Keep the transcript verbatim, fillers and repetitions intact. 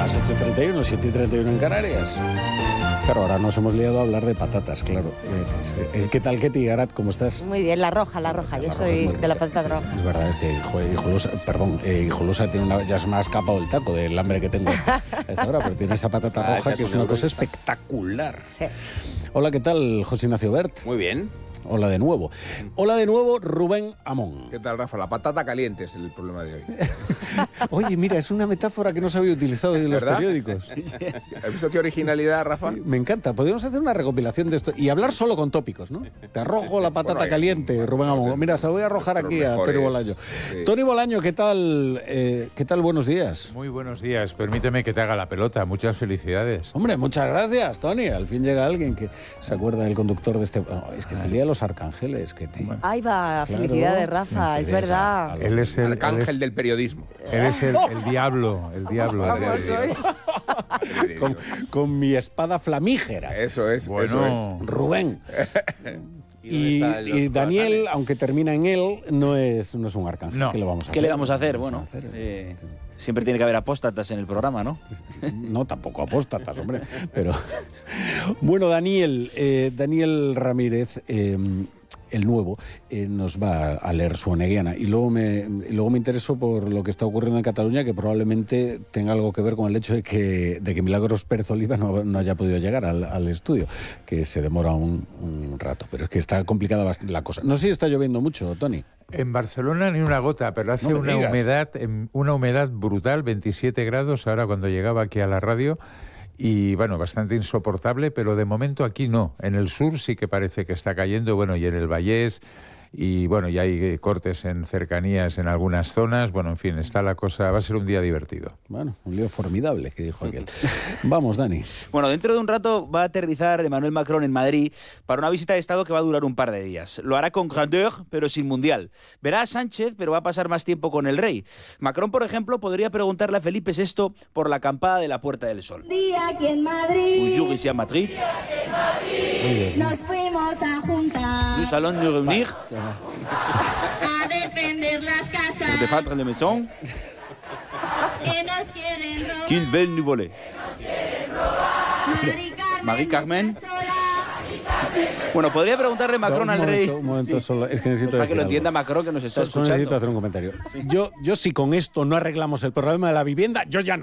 las ocho y treinta y uno, siete y treinta y uno en Canarias. Pero ahora nos hemos liado a hablar de patatas, claro. Eh, ¿Qué tal, Ketty Garat? ¿Cómo estás? Muy bien, la roja, la roja. Yo La soy roja es de la patata roja. Es verdad, es que joder, Hijolosa, perdón, eh, Hijolosa tiene una, ya se me ha escapado el taco del hambre que tengo a esta hora, pero tiene esa patata Ah, roja que es una cosa está. espectacular. Sí. Hola, ¿qué tal, José Ignacio Bert? Muy bien. Hola de nuevo. Hola de nuevo, Rubén Amón. ¿Qué tal, Rafa? La patata caliente es el problema de hoy. Oye, mira, es una metáfora que no se había utilizado en los ¿Verdad? periódicos. ¿Has visto qué originalidad, Rafa? Me encanta. Podríamos hacer una recopilación de esto y hablar solo con tópicos, ¿no? Te arrojo la patata Bueno, hay- caliente, Rubén Amón. Mira, se lo voy a arrojar Pero aquí a mejores, Tony Bolaño. sí. Tony Bolaño, ¿qué tal? Eh, ¿Qué tal? Buenos días. Muy buenos días. Permíteme que te haga la pelota. Muchas felicidades. Hombre, muchas gracias, Tony. Al fin llega alguien que se acuerda del conductor de este... Oh, es que es el Día de los Arcángeles, que te... Ahí va, Claro. felicidades, Rafa, Me es interesa. verdad. Él es el, él Arcángel es, del periodismo. él es el, el diablo, el diablo. Vamos, hoy. Con, con mi espada flamígera. Eso es, eso Bueno, Rubén. ¿Y Y, dónde están los y Daniel, croissants? aunque termina en él, no es, no es un arcángel. No. ¿Qué le vamos a hacer? ¿Qué le vamos a hacer? ¿Qué le Bueno, vamos a hacer? eh, siempre tiene que haber apóstatas en el programa, ¿no? No, tampoco apóstatas, hombre. Pero bueno, Daniel, eh, Daniel Ramírez, eh, el nuevo, eh, nos va a leer su oneguiana. Y luego me, y luego me intereso por lo que está ocurriendo en Cataluña, que probablemente tenga algo que ver con el hecho de que, de que Milagros Pérez Oliva no, no haya podido llegar al, al estudio, que se demora un, un rato. Pero es que está complicada bastante la cosa. No sé si está lloviendo mucho, Tony. en Barcelona ni una gota, pero hace No me una digas. humedad, em, una humedad brutal, veintisiete grados ahora cuando llegaba aquí a la radio. Y bueno, bastante insoportable, pero de momento aquí no. En el sur sí que parece que está cayendo, bueno, y en el Vallés, y bueno, y hay eh, cortes en cercanías en algunas zonas. Bueno, en fin, está la cosa, va a ser un día divertido. Bueno, un lío formidable, que dijo aquel. Vamos, Dani. Bueno, dentro de un rato va a aterrizar Emmanuel Macron en Madrid para una visita de Estado que va a durar un par de días. Lo hará con grandeur, pero sin mundial. Verá a Sánchez, pero va a pasar más tiempo con el rey. Macron, por ejemplo, podría preguntarle a Felipe sexto por la acampada de la Puerta del Sol. Día aquí en Madrid, Un jour ici à Madrid, nos fuimos a juntar nous allons nous reunir a defender las pour casas défendre les maisons que nos quieren robar. qu'ils veulent nous voler. Mari Carmen, Mari Carmen. está sola. Bueno, podría preguntarle Macron un al momento, rey... Un momento Sí. solo, es que necesito Para decir que lo algo. entienda Macron, que nos está Solo necesito escuchando. hacer un comentario. Yo, yo si con esto no arreglamos el problema de la vivienda, yo ya no.